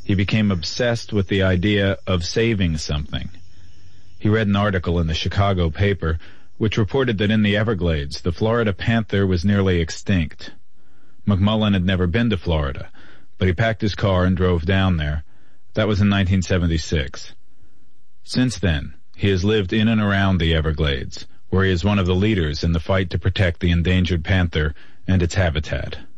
he became obsessed with the idea of saving something. He read an article in the Chicago paper which reported that in the Everglades, the Florida panther was nearly extinct. McMullen had never been to Florida, but he packed his car and drove down there. That was in 1976. Since then, he has lived in and around the Everglades, where he is one of the leaders in the fight to protect the endangered panther and its habitat.